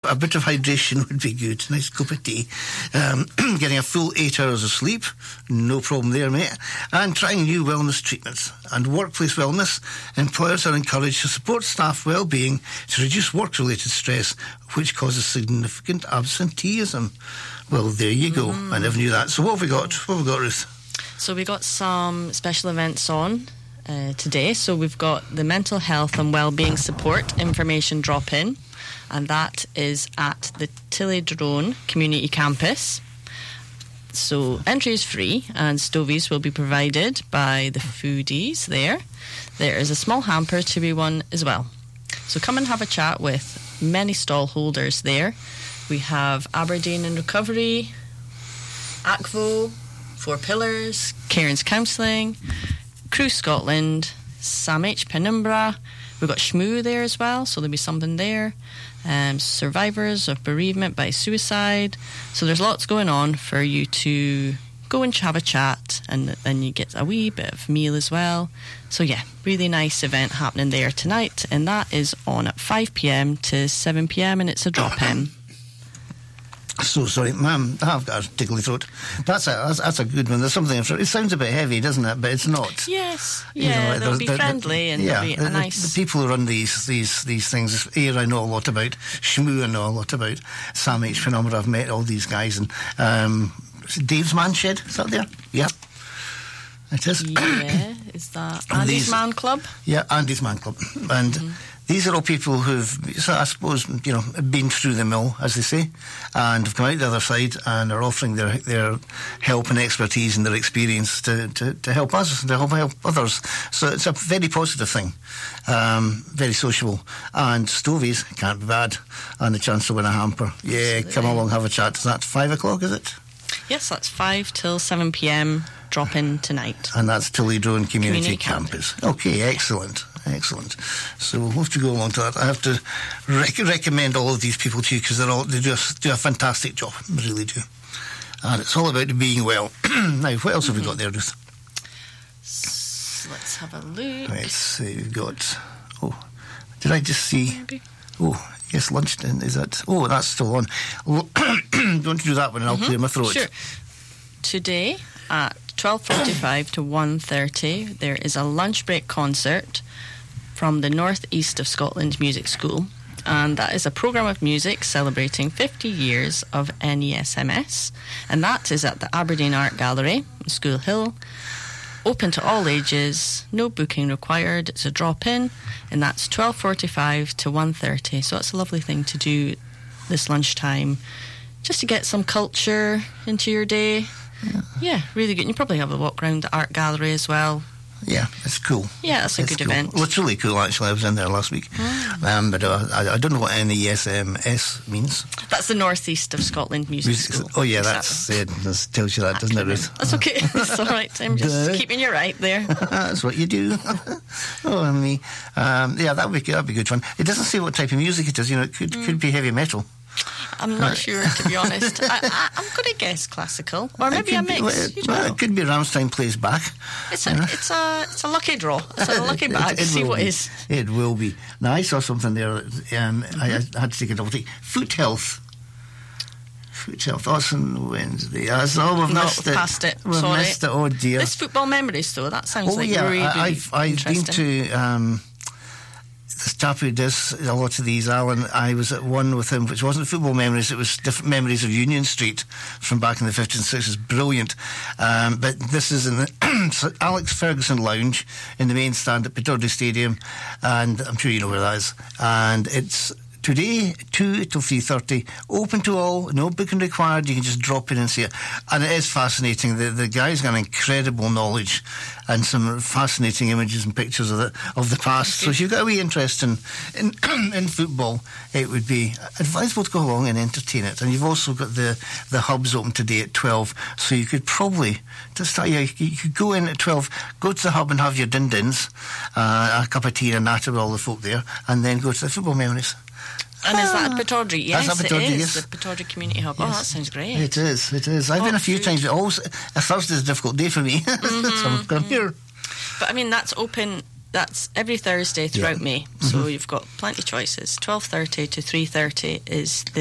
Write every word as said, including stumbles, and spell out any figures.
a bit of hydration would be good. Nice cup of tea. Um, getting a full eight hours of sleep, no problem there, mate. And trying new wellness treatments. And workplace wellness, employers are encouraged to support staff well-being to reduce work-related stress, which causes significant absenteeism. Well, there you go. Mm. I never knew that. So what have we got? What have we got, Ruth? So we got some special events on uh, today. So we've got the mental health and wellbeing support information drop-in, and that is at the Tillydrone Community Campus. So entry is free, and stovies will be provided by the foodies there. There is a small hamper to be won as well. So come and have a chat with many stall holders there. We have Aberdeen in Recovery, A C V O, Four Pillars, Cairns Counselling, Crew Scotland, Sam H Penumbra. We've got Shmoo there as well, so there'll be something there. Um, survivors of bereavement by suicide. So there's lots going on for you to go and have a chat, and then you get a wee bit of meal as well. So yeah, really nice event happening there tonight, and that is on at five p.m. to seven p.m. and it's a drop-in. So sorry, ma'am, I've got a tickly throat. That's a that's, that's a good one. There's something in front. It sounds a bit heavy, doesn't it? But it's not. Yes, yeah, you know, they'll be the, friendly the, and yeah, they'll be a the, nice. The people who run these these these things, here I know a lot about. Shmoo I know a lot about. Sam H Penumbra, I've met all these guys, and um, is it Dave's Man Shed, is that there? Yeah, it is. Yeah, is that Andy's these, Man Club? Yeah, Andy's Man Club, and. Mm-hmm. These are all people who've, so I suppose, you know, been through the mill, as they say, and have come out the other side and are offering their their help and expertise and their experience to, to, to help us, to help, help others. So it's a very positive thing, um, very sociable. And stovies can't be bad, and the chance to win a hamper. Yeah, absolutely. Come along, have a chat. Is that five o'clock, is it? Yes, that's five till seven p.m. drop in tonight. And that's Tillydrone Community, Community Campus. Campus. Okay, excellent. Excellent. So we'll have to go along to that. I have to rec- recommend all of these people to you because they're all they do a, do a fantastic job. They really do. And it's all about being well. Now, what else mm-hmm. have we got there, Ruth? So let's have a look. Let's see. We've got. Oh, did I just see? Maybe. Oh, yes, lunch. Is that? Oh, that's still on. Don't do that one, and I'll mm-hmm. clear my throat. Sure. Today at twelve forty-five to one thirty, there is a lunch break concert from the North East of Scotland Music School, and that is a programme of music celebrating fifty years of N E S M S, and that is at the Aberdeen Art Gallery, School Hill. Open to all ages, no booking required, it's a drop-in, and that's twelve forty-five to one thirty, so that's a lovely thing to do this lunchtime, just to get some culture into your day. Yeah, yeah, really good. And you probably have a walk around the art gallery as well. Yeah, it's cool. Yeah, that's a it's good cool. event. Well, it's really cool, actually. I was in there last week. Mm. Um, but uh, I, I don't know what N E S M S means. That's the North East of Scotland Music, Music School. Oh, yeah, that's it. That tells you that, doesn't it, Ruth? That's okay. It's all right. I'm just Duh. keeping you right there. That's what you do. Oh, me. Um, yeah, that would be, that'd be a good fun. It doesn't say what type of music it is. You know, it could, mm. could be heavy metal. I'm not uh, sure, to be honest. I, I, I'm going to guess classical, or maybe a mix. Be, well, you don't well, know. It could be Rammstein plays back. It's a, it's a, it's a lucky draw. It's a lucky bag. it, it See what be. is. It will be. Now I saw something there. Um, mm-hmm. I, I had to take a double take. Foot health. Foot health. That's on Wednesday. That's all we've no, missed it. Past it. We've Sorry. missed it. Oh dear. This football memories, though. That sounds oh, like yeah, really, really I've, I've been to. Um, This chap who does a lot of these, Alan, I was at one with him, which wasn't football memories, it was different memories of Union Street from back in the fifties and sixties. Brilliant. Um, but this is in the Alex Ferguson Lounge in the main stand at Pittodrie Stadium, and I'm sure you know where that is. And it's today, two till three thirty, open to all, no booking required, you can just drop in and see it. And it is fascinating. The, the guy's got incredible knowledge and some fascinating images and pictures of the, of the past. So if you've got a wee interest in, in, in football, it would be advisable to go along and entertain it. And you've also got the, the hubs open today at twelve, so you could probably, to start, yeah, you could go in at twelve, go to the hub and have your din-dins, uh, a cup of tea and a natter with all the folk there, and then go to the football memories. And is that at Pittodrie? Yes, That's at Pittodrie, it is. yes. The Pittodrie Community Hub. Yes. Oh, that sounds great. It is, it is. I've oh, been a few food. times, but always, a Thursday's a difficult day for me. Mm-hmm, so I've come here. But I mean, that's open, that's every Thursday throughout yeah. May. So mm-hmm. you've got plenty of choices. twelve thirty to three thirty is the